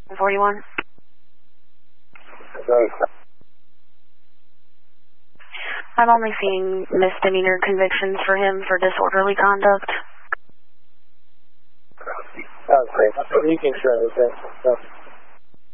41. I'm only seeing misdemeanor convictions for him for disorderly conduct. Okay, you can try it.